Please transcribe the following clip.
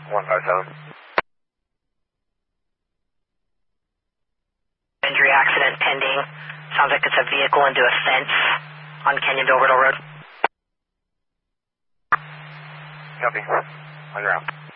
157. Injury accident pending. Sounds like it's a vehicle into a fence on Canyonville Riddle Road. Copy. On your route.